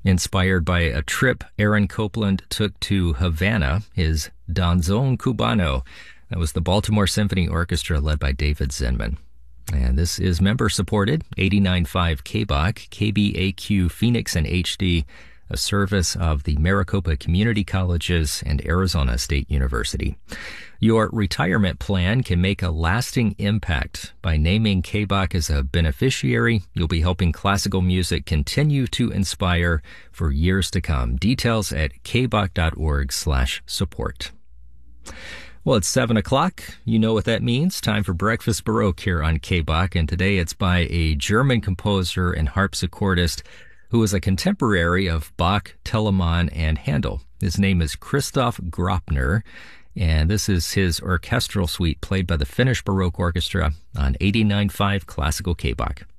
Inspired by a trip Aaron Copland took to Havana, his Danzón Cubano. That was the Baltimore Symphony Orchestra led by David Zinman. And this is member-supported, 89.5 KBOK, KBAQ Phoenix and HD, a service of the Maricopa Community Colleges and Arizona State University. Your retirement plan can make a lasting impact. By naming KBOK as a beneficiary, you'll be helping classical music continue to inspire for years to come. Details at kbok.org/support. Well, it's 7 o'clock. You know what that means. Time for Breakfast Baroque here on KBOK, and today it's by a German composer and harpsichordist who is a contemporary of Bach, Telemann, and Handel. His name is Christoph Graupner, and this is his orchestral suite played by the Finnish Baroque Orchestra on 89.5 Classical KBOK.